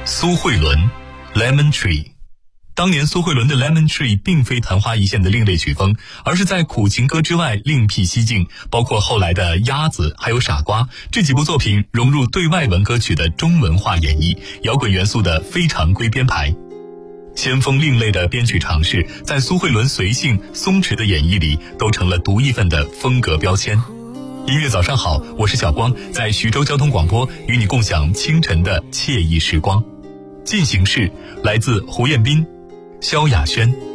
苏慧伦 Lemon Tree。 当年苏慧伦的 Lemon Tree 并非昙花一现的另类曲风，而是在苦情歌之外另辟蹊径，包括后来的鸭子还有傻瓜这几部作品融入对外文歌曲的中文化演绎，摇滚元素的非常规编排，先锋另类的编曲尝试，在苏慧伦随性松弛的演绎里都成了独一份的风格标签。音乐早上好，我是小光，在徐州交通广播与你共享清晨的惬意时光。进行式来自胡彦斌、萧亚轩。